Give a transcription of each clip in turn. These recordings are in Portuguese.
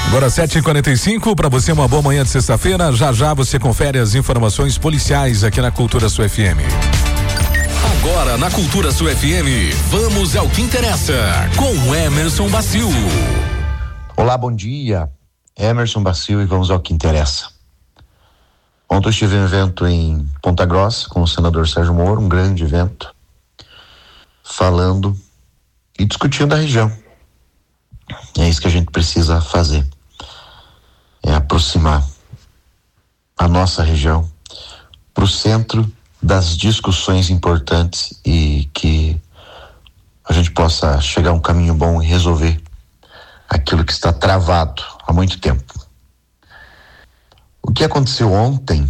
Agora 7h45, para você uma boa manhã de sexta-feira. Já já você confere as informações policiais aqui na Cultura Sul FM. Agora na Cultura Sul FM, vamos ao que interessa com Emerson Bacio. Olá, bom dia. Emerson Bacio e vamos ao que interessa. Ontem eu estive em um evento em Ponta Grossa com o senador Sérgio Moro, um grande evento, falando e discutindo a região. É isso que a gente precisa fazer. É aproximar a nossa região para o centro das discussões importantes e que a gente possa chegar a um caminho bom e resolver aquilo que está travado há muito tempo. O que aconteceu ontem,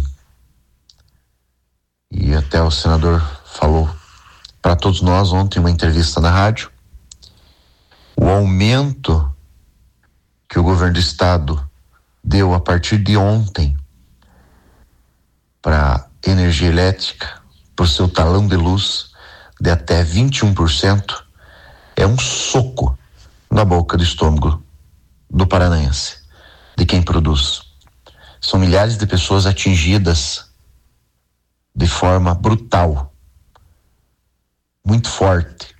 e até o senador falou para todos nós ontem em uma entrevista na rádio, o aumento que o governo do estado deu a partir de ontem para energia elétrica, por seu talão de luz de até 21%, é um soco na boca do estômago do paranaense, de quem produz. São milhares de pessoas atingidas de forma brutal, muito forte.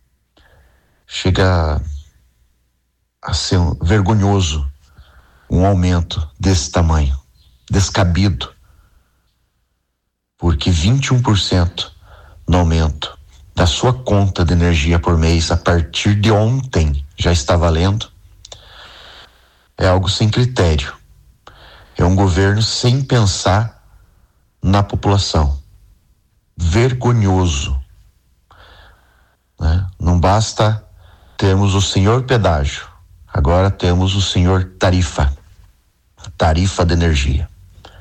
Chega a ser vergonhoso um aumento desse tamanho, descabido, porque 21% no aumento da sua conta de energia por mês a partir de ontem já está valendo, é algo sem critério. É um governo sem pensar na população. Vergonhoso, né? Não basta termos o senhor pedágio, agora temos o senhor tarifa de energia.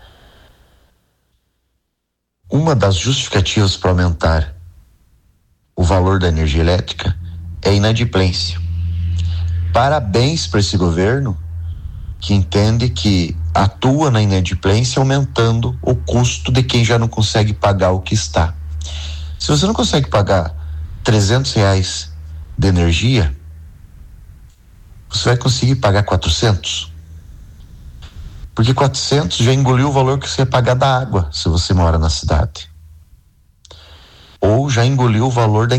Uma das justificativas para aumentar o valor da energia elétrica é a inadimplência. Parabéns para esse governo que entende que atua na inadimplência aumentando o custo de quem já não consegue pagar o que está. Se você não consegue pagar R$300 de energia, você vai conseguir pagar 400? Porque 400 já engoliu o valor que você ia pagar da água, se você mora na cidade. Ou já engoliu o valor da